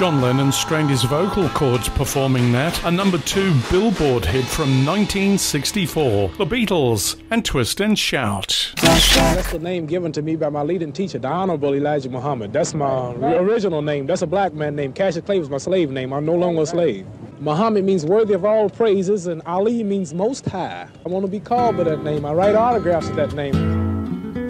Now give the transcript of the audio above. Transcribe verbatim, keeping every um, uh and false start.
John Lennon strained his vocal cords performing that. A number two Billboard hit from nineteen sixty-four. The Beatles and Twist and Shout. That's the name given to me by my leading teacher, the Honorable Elijah Muhammad. That's my original name. That's a black man name. Cassius Clay was my slave name. I'm no longer a slave. Muhammad means worthy of all praises, and Ali means most high. I want to be called by that name. I write autographs with that name.